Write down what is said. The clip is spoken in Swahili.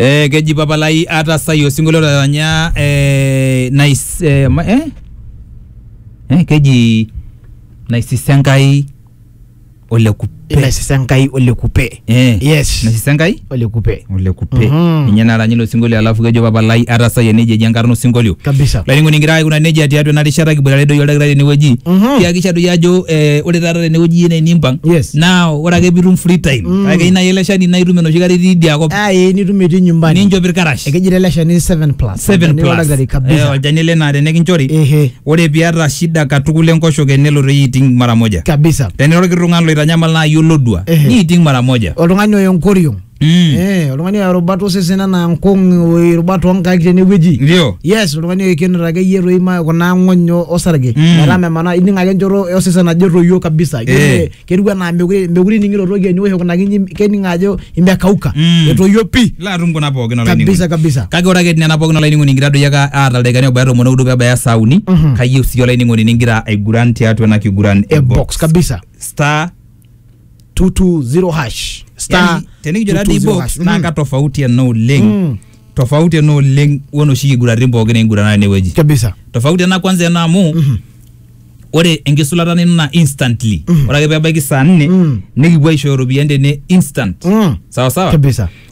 Keji papalai ata sayo singolo tanya nice keji nice senkai ole kupe. Nice senkai ole kupe. Yes. Nice senkai ole kupe. Ole kupe. Inyana ranyilo singolo alafu kejo papalai ata sayo neje jankarno singolio. Kabisa. Laingo ningira kuna neje atiatu na rishara kibulale do yoda grade neweji. Pia kisha do yajo ole tara neweji yene nimbang. Yes. Now ora ke birum free time. Ake ina yelesha ni nairume no shigari di yako. Ni rumeti nyumbani. Ninjo birkarash. Ekejira lesha ni 7+. Kabisa. Janile na de nekinchori. Ore piata shida katukule nkoshoke nelo eating mara moja. Kabisa. Tenero kirungan lo itanyamal na yolodua. Ni eating mara moja. Oltung'ani oyonkoriong. Oltung'ani orubato sesena na nkong orubato onkaik teneweji. Ndio. Yes, oltung'ani oikenora ake yero ima kuna ngonyo osarge. Merame mana ining ake njoro osesena ajo royo kabisa. Kerua na mekuri ningiro rogi eniwe kuna kening ajo imekauka. Etoyo pi. La rungu na poki na laini. Kabisa. Kage ora ke nena poki na laini ningira do yaga ataldekani obayro mono udu baba ya sauni. Kayi sio laini ningira aiguran tiatu na kiguran box kabisa. Star 220#. Star teni joradi box nanga tofauti ya no link. Tofauti ya no link wono shiki gurari mboge ne gurana ne weji. Kabisa. Tofauti na kwanza na mu. Ore engisulata na instantly. Ora ke baba ki saa 4 nikibwa ishoro biende ne instant. Sawa. Kabisa.